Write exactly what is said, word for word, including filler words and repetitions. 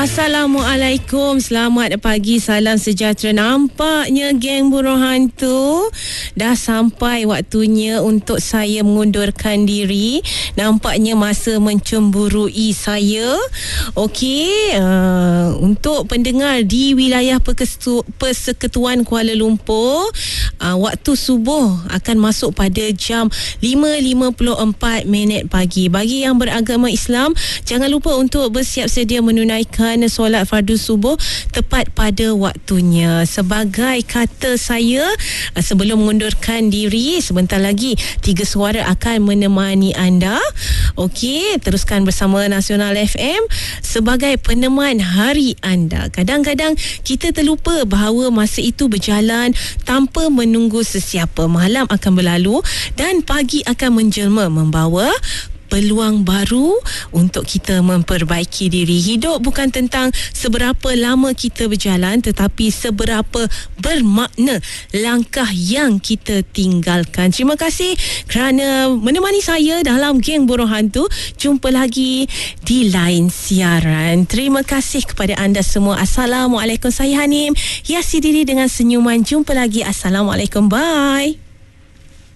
Assalamualaikum, selamat pagi, salam sejahtera. Nampaknya geng burung hantu dah sampai waktunya untuk saya mengundurkan diri. Nampaknya masa mencemburui saya. Okey, uh, untuk pendengar di wilayah Perkestu- Persekutuan Kuala Lumpur, uh, waktu subuh akan masuk pada jam lima lima puluh empat minit pagi. Bagi yang beragama Islam, jangan lupa untuk bersiap sedia menunaikan solat fardu subuh tepat pada waktunya. Sebagai kata saya, sebelum mengundurkan diri, sebentar lagi Tiga Suara akan menemani anda. Okey, teruskan bersama Nasional F M sebagai peneman hari anda. Kadang-kadang kita terlupa bahawa masa itu berjalan tanpa menunggu sesiapa. Malam akan berlalu dan pagi akan menjelma membawa peluang baru untuk kita memperbaiki diri. Hidup bukan tentang seberapa lama kita berjalan, tetapi seberapa bermakna langkah yang kita tinggalkan. Terima kasih kerana menemani saya dalam geng burung hantu. Jumpa lagi di lain siaran. Terima kasih kepada anda semua. Assalamualaikum. Saya Hanim, hiasi diri dengan senyuman. Jumpa lagi. Assalamualaikum. Bye.